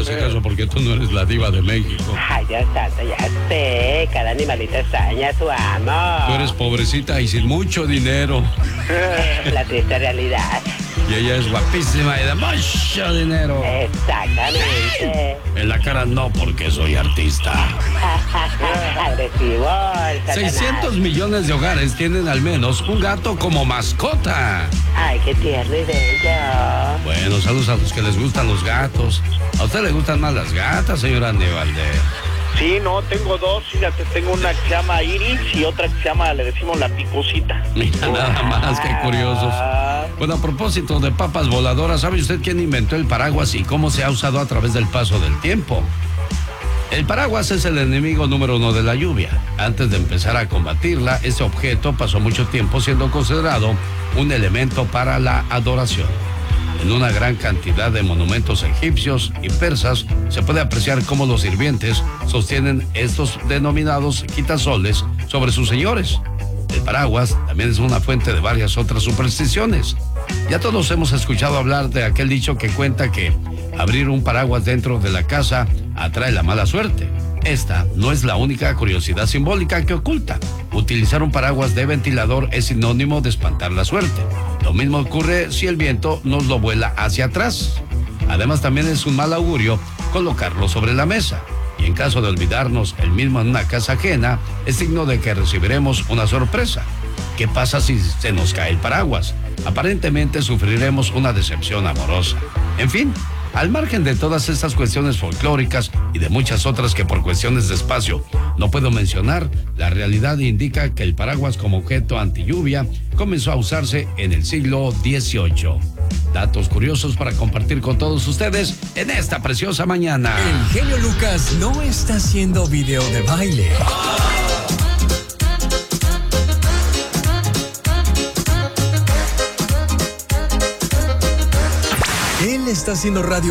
hace caso porque tú no eres la diva de México. Ay, Dios santo, ya sé. Cada animalito extraña a su amo. Tú eres pobrecita y sin mucho dinero. La triste realidad. Y ella es guapísima y de mucho dinero. Exactamente. En la cara no, porque soy artista. Agresivo. Satanás. 600 millones de hogares tienen al menos un gato como mascota. Ay, qué tierno y bello. Bueno, saludos a los que les gustan los gatos. ¿A usted le gustan más las gatas, señora Aníbalde? Sí, no, tengo dos, fíjate, tengo una que se llama Iris y otra que se llama, le decimos la Picosita. Mira, nada más, qué curiosos. Bueno, a propósito de papas voladoras, ¿sabe usted quién inventó el paraguas y cómo se ha usado a través del paso del tiempo? El paraguas es el enemigo número 1 de la lluvia. Antes de empezar a combatirla, ese objeto pasó mucho tiempo siendo considerado un elemento para la adoración. En una gran cantidad de monumentos egipcios y persas se puede apreciar cómo los sirvientes sostienen estos denominados quitasoles sobre sus señores. El paraguas también es una fuente de varias otras supersticiones. Ya todos hemos escuchado hablar de aquel dicho que cuenta que abrir un paraguas dentro de la casa atrae la mala suerte. Esta no es la única curiosidad simbólica que oculta. Utilizar un paraguas de ventilador es sinónimo de espantar la suerte. Lo mismo ocurre si el viento nos lo vuela hacia atrás. Además, también es un mal augurio colocarlo sobre la mesa. Y en caso de olvidarnos el mismo en una casa ajena, es signo de que recibiremos una sorpresa. ¿Qué pasa si se nos cae el paraguas? Aparentemente sufriremos una decepción amorosa. En fin, al margen de todas estas cuestiones folclóricas y de muchas otras que por cuestiones de espacio no puedo mencionar, la realidad indica que el paraguas como objeto antilluvia comenzó a usarse en el siglo XVIII. Datos curiosos para compartir con todos ustedes en esta preciosa mañana. El genio Lucas no está haciendo video de baile. Él está haciendo radio